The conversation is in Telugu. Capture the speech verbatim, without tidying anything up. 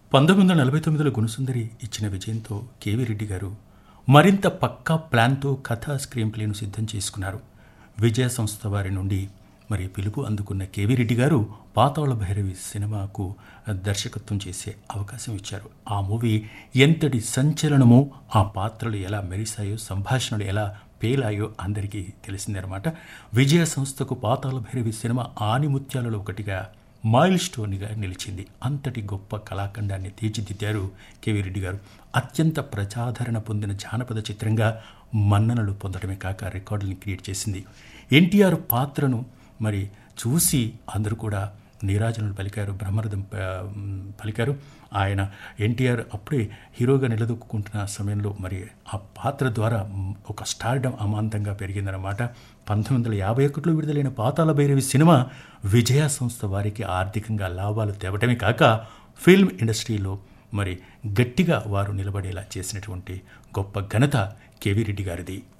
పంతొమ్మిది వందల నలభై తొమ్మిదిలో గుణసుందరి ఇచ్చిన విజయంతో కేవీ రెడ్డి గారు మరింత పక్కా ప్లాన్తో కథా స్క్రీన్ ప్లేను సిద్ధం చేసుకున్నారు. విజయ సంస్థ వారి నుండి మరి పిలుపు అందుకున్న కేవీ రెడ్డి గారు పాతాళ భైరవి సినిమాకు దర్శకత్వం చేసే అవకాశం ఇచ్చారు. ఆ మూవీ ఎంతటి సంచలనమో, ఆ పాత్రలు ఎలా మెరిశాయో, సంభాషణలు ఎలా పేలాయో అందరికీ తెలిసిందనమాట. విజయ సంస్థకు పాతాళ భైరవి సినిమా ఆనిముత్యాలలో ఒకటిగా మైల్ స్టోన్గా నిలిచింది. అంతటి గొప్ప కళాఖండాన్ని తీర్చిదిద్దారు కేవీ రెడ్డి గారు. అత్యంత ప్రజాదరణ పొందిన జానపద చిత్రంగా మన్ననలు పొందడమే కాక రికార్డులను క్రియేట్ చేసింది. ఎన్టీఆర్ పాత్రను మరి చూసి అందరూ కూడా నీరాజనలు పలికారు, బ్రహ్మరథం పలికారు. ఆయన ఎన్టీఆర్ అప్పుడే హీరోగా నిలదొక్కుంటున్న సమయంలో మరి ఆ పాత్ర ద్వారా ఒక స్టార్డమ్ అమాంతంగా పెరిగిందనమాట. పంతొమ్మిది వందల యాభై ఒకటిలో విడుదలైన పాతాళ భైరవి సినిమా విజయ సంస్థ వారికి ఆర్థికంగా లాభాలు తేవటమే కాక ఫిల్మ్ ఇండస్ట్రీలో మరి గట్టిగా వారు నిలబడేలా చేసినటువంటి గొప్ప ఘనత కేవీ రెడ్డి గారిది.